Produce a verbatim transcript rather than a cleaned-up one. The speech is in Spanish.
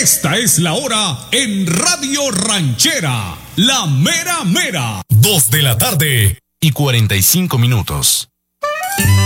Esta es la hora en Radio Ranchera, la mera mera. Dos de la tarde y cuarenta y cinco minutos.